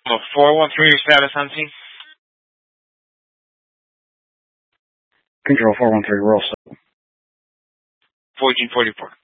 413, your status on scene? Control 413, roll 7. 1444.